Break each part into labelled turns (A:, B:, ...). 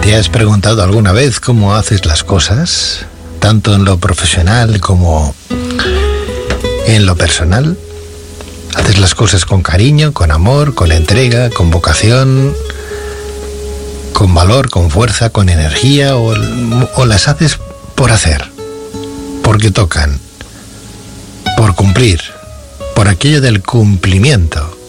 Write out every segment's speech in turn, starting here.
A: ¿Te has preguntado alguna vez cómo haces las cosas, tanto en lo profesional como en lo personal? ¿Haces las cosas con cariño, con amor, con entrega, con vocación, con valor, con fuerza, con energía, o las haces por hacer, porque tocan, por cumplir, por aquello del cumplimiento?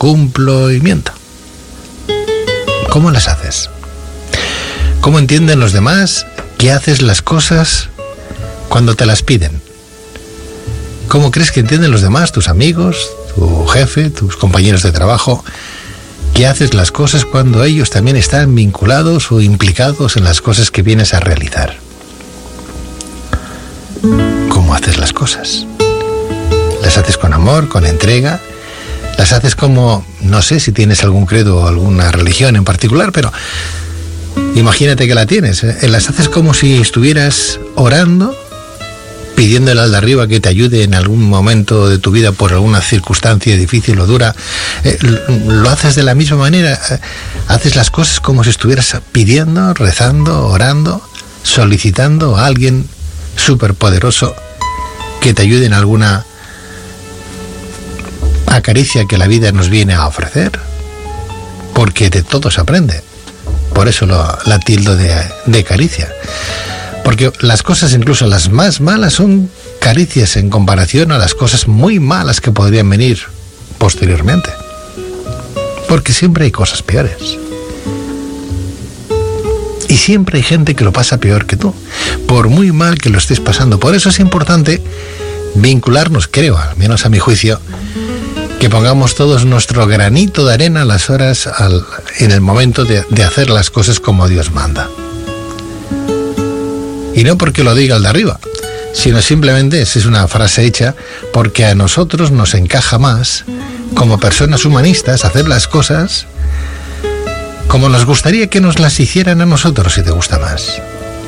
A: ¿Cómo las haces? ¿Cómo entienden los demás que haces las cosas cuando te las piden? ¿Cómo crees que entienden los demás, tus amigos, tu jefe, tus compañeros de trabajo, que haces las cosas cuando ellos también están vinculados o implicados en las cosas que vienes a realizar? ¿Cómo haces las cosas? ¿Las haces con amor, con entrega? ¿Las haces como, no sé si tienes algún credo o alguna religión en particular, pero imagínate que la tienes, ¿eh? Las haces como si estuvieras orando, pidiéndole al de arriba que te ayude en algún momento de tu vida por alguna circunstancia difícil o dura. Lo haces de la misma manera. Haces las cosas como si estuvieras pidiendo, rezando, orando, solicitando a alguien superpoderoso que te ayude en alguna acaricia que la vida nos viene a ofrecer, porque de todo se aprende. Por eso la tildo de caricia, porque las cosas, incluso las más malas, son caricias en comparación a las cosas muy malas que podrían venir posteriormente, porque siempre hay cosas peores y siempre hay gente que lo pasa peor que tú, por muy mal que lo estés pasando. Por eso es importante vincularnos, creo, al menos a mi juicio, que pongamos todos nuestro granito de arena a las horas, en el momento de hacer las cosas como Dios manda. Y no porque lo diga el de arriba, sino simplemente, esa es una frase hecha, porque a nosotros nos encaja más, como personas humanistas, hacer las cosas como nos gustaría que nos las hicieran a nosotros, si te gusta más.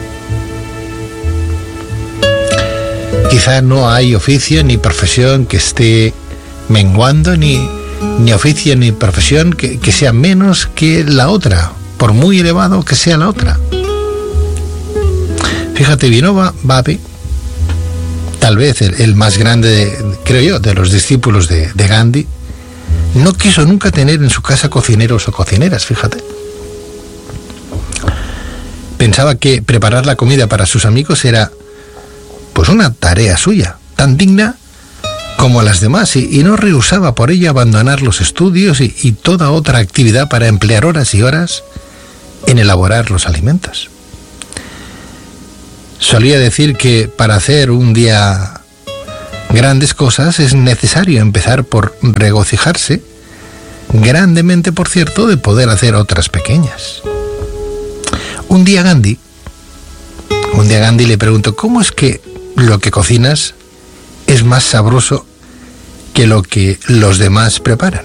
A: Quizá no hay oficio ni profesión que esté menguando, ni oficio ni profesión que sea menos que la otra, por muy elevado que sea la otra. Fíjate, Vinoba Bhave, tal vez el más grande, creo yo, de los discípulos de Gandhi, no quiso nunca tener en su casa cocineros o cocineras, fíjate. Pensaba que preparar la comida para sus amigos era pues una tarea suya, tan digna como las demás, y no rehusaba por ello abandonar los estudios y toda otra actividad para emplear horas y horas en elaborar los alimentos. Solía decir que para hacer un día grandes cosas es necesario empezar por regocijarse grandemente, por cierto, de poder hacer otras pequeñas. Un día Gandhi le preguntó: ¿cómo es que lo que cocinas es más sabroso que lo que los demás preparan?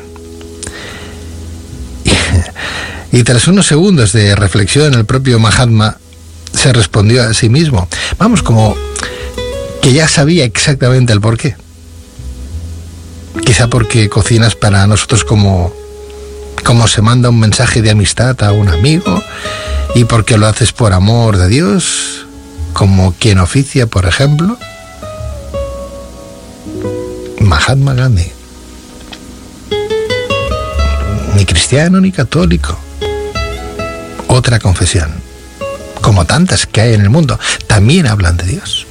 A: Y tras unos segundos de reflexión, el propio Mahatma se respondió a sí mismo, vamos, como que ya sabía exactamente el porqué. Quizá porque cocinas para nosotros como se manda un mensaje de amistad a un amigo, y porque lo haces por amor de Dios, como quien oficia, por ejemplo. Mahatma Gandhi, ni cristiano ni católico, otra confesión, como tantas que hay en el mundo, también hablan de Dios.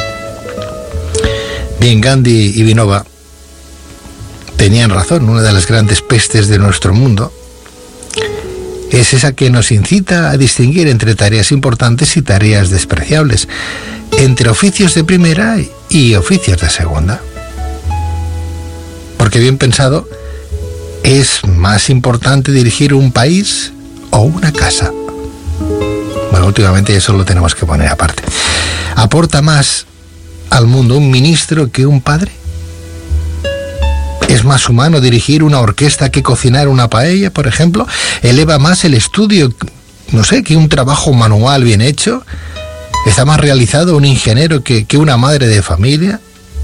A: Bien, Gandhi y Vinoba tenían razón. Una de las grandes pestes de nuestro mundo es esa que nos incita a distinguir entre tareas importantes y tareas despreciables, entre oficios de primera y oficios de segunda. Porque bien pensado, es más importante dirigir un país o una casa. Bueno, últimamente eso lo tenemos que poner aparte. ¿Aporta más al mundo un ministro que un padre? ¿Es más humano dirigir una orquesta que cocinar una paella, por ejemplo? ¿Eleva más el estudio, no sé, que un trabajo manual bien hecho? ¿Está más realizado un ingeniero que una madre de familia?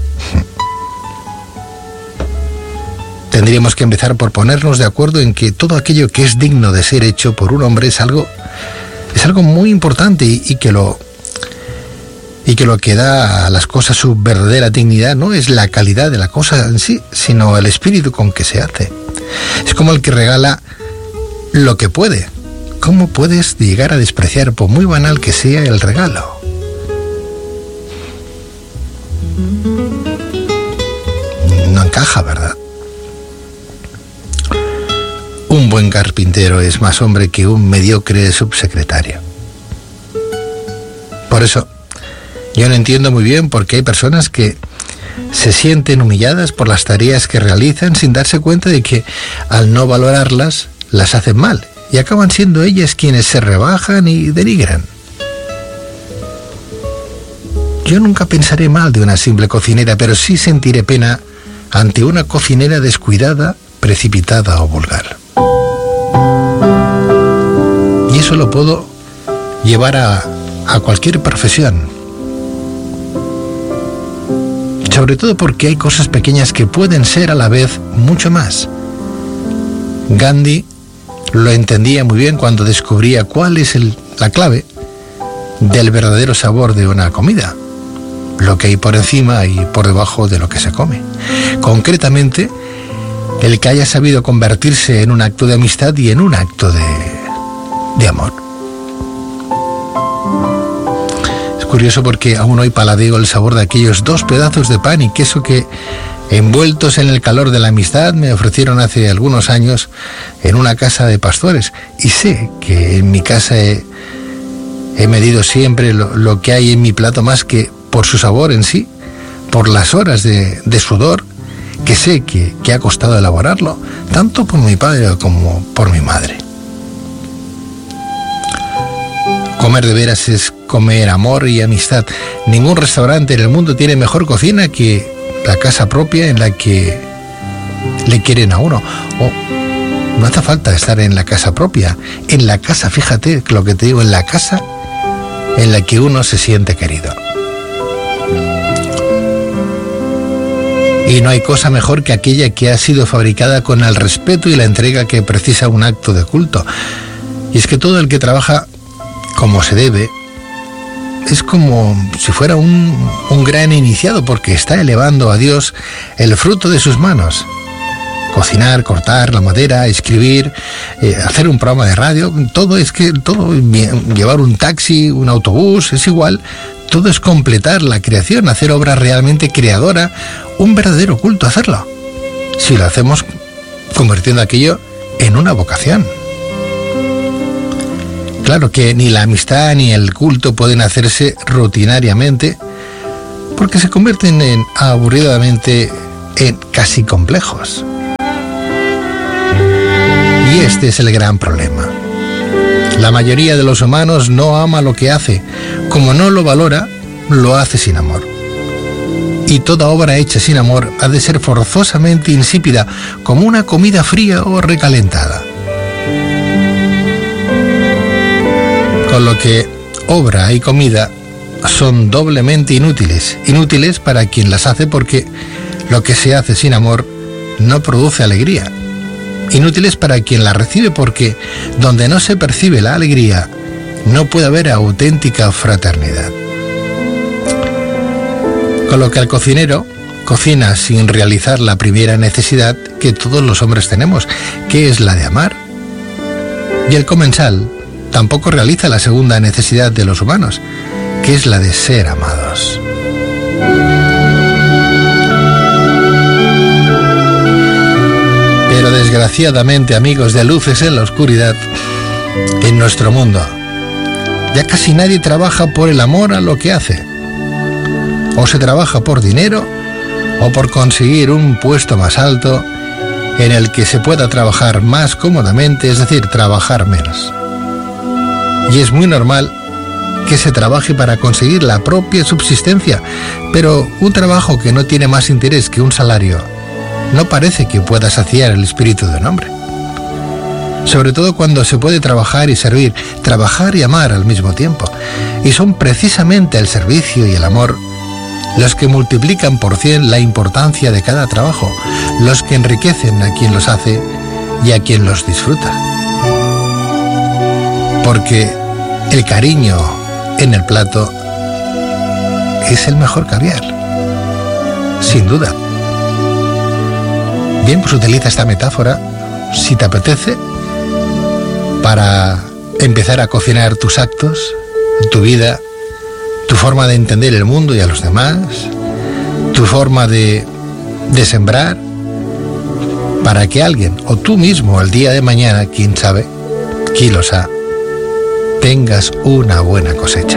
A: Tendríamos que empezar por ponernos de acuerdo en que todo aquello que es digno de ser hecho por un hombre es algo Es algo muy importante y que lo que da a las cosas su verdadera dignidad no es la calidad de la cosa en sí, sino el espíritu con que se hace. Es como el que regala lo que puede. ¿Cómo puedes llegar a despreciar, por muy banal que sea, el regalo? No encaja, ¿verdad? Un buen carpintero es más hombre que un mediocre subsecretario. Por eso, yo no entiendo muy bien por qué hay personas que se sienten humilladas por las tareas que realizan sin darse cuenta de que al no valorarlas, las hacen mal y acaban siendo ellas quienes se rebajan y denigran. Yo nunca pensaré mal de una simple cocinera, pero sí sentiré pena ante una cocinera descuidada, precipitada o vulgar. Y eso lo puedo llevar a cualquier profesión. Sobre todo porque hay cosas pequeñas que pueden ser a la vez mucho más. Gandhi lo entendía muy bien cuando descubría cuál es la clave del verdadero sabor de una comida. Lo que hay por encima y por debajo de lo que se come. Concretamente, el que haya sabido convertirse en un acto de amistad y en un acto de amor. Es curioso porque aún hoy paladeo el sabor de aquellos 2 pedazos de pan y queso que, envueltos en el calor de la amistad, me ofrecieron hace algunos años en una casa de pastores. Y sé que en mi casa he medido siempre lo que hay en mi plato más que por su sabor en sí, por las horas de sudor que sé que ha costado elaborarlo, tanto por mi padre como por mi madre. Comer de veras es comer amor y amistad. Ningún restaurante en el mundo tiene mejor cocina que la casa propia en la que le quieren a uno. No hace falta estar en la casa propia, en la casa, fíjate lo que te digo, en la casa en la que uno se siente querido. Y no hay cosa mejor que aquella que ha sido fabricada con el respeto y la entrega que precisa un acto de culto. Y es que todo el que trabaja como se debe es como si fuera un gran iniciado, porque está elevando a Dios el fruto de sus manos. Cocinar, cortar la madera, escribir, hacer un programa de radio, todo, llevar un taxi, un autobús, es igual. Todo es completar la creación, hacer obra realmente creadora, un verdadero culto hacerlo. Si lo hacemos convirtiendo aquello en una vocación. Claro que ni la amistad ni el culto pueden hacerse rutinariamente, porque se convierten aburridamente en casi complejos. Y este es el gran problema. La mayoría de los humanos no ama lo que hace. Como no lo valora, lo hace sin amor. Y toda obra hecha sin amor ha de ser forzosamente insípida, como una comida fría o recalentada. Con lo que obra y comida son doblemente inútiles. Inútiles para quien las hace, porque lo que se hace sin amor no produce alegría. Inútiles para quien la recibe, porque donde no se percibe la alegría, no puede haber auténtica fraternidad. Con lo que el cocinero cocina sin realizar la primera necesidad que todos los hombres tenemos, que es la de amar. Y el comensal tampoco realiza la segunda necesidad de los humanos, que es la de ser amados. Pero desgraciadamente, amigos de Luces en la Oscuridad, en nuestro mundo, ya casi nadie trabaja por el amor a lo que hace. O se trabaja por dinero, o por conseguir un puesto más alto en el que se pueda trabajar más cómodamente, es decir, trabajar menos. Y es muy normal que se trabaje para conseguir la propia subsistencia, pero un trabajo que no tiene más interés que un salario no parece que pueda saciar el espíritu de un hombre. Sobre todo cuando se puede trabajar y servir, trabajar y amar al mismo tiempo. Y son precisamente el servicio y el amor los que multiplican por 100 la importancia de cada trabajo, los que enriquecen a quien los hace y a quien los disfruta. Porque el cariño en el plato es el mejor caviar, sin duda. Bien, pues utiliza esta metáfora, si te apetece, para empezar a cocinar tus actos, tu vida, tu forma de entender el mundo y a los demás, tu forma de sembrar, para que alguien, o tú mismo el día de mañana, quién sabe, quién lo sabe, tengas una buena cosecha.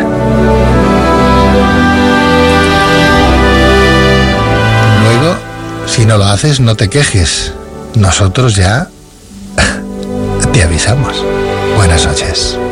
A: Luego, si no lo haces, no te quejes. Nosotros ya te avisamos. Buenas noches.